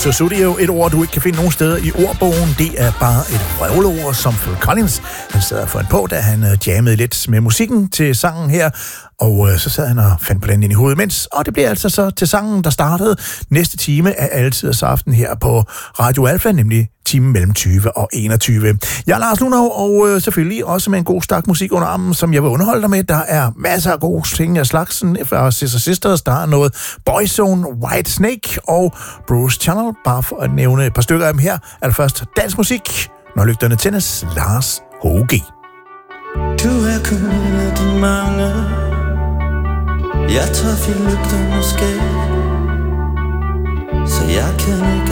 Sussudio, et ord, du ikke kan finde nogen steder i ordbogen. Det er bare et vrøvleord, som Phil Collins han sad for en på, da han jammede lidt med musikken til sangen her. Og så sad han og fandt på den ind i hovedet imens. Og det bliver altså så til sangen, der startede næste time af Altiders Aften her på Radio Alfa, nemlig timen mellem 20 og 21. Jeg er Lars Lunov, og selvfølgelig også med en god stak musik under armen, som jeg vil underholde dig med. Der er masser af gode ting af slagsen fra Sister Sisters. Der er noget Boyzone, White Snake og Bruce Channel, bare for at nævne et par stykker af dem her. Allerførst dansk musik, når lygterne tændes, Lars H.G. Du er kun af de mange, jeg tør fylde lygternes skab, så jeg kan ikke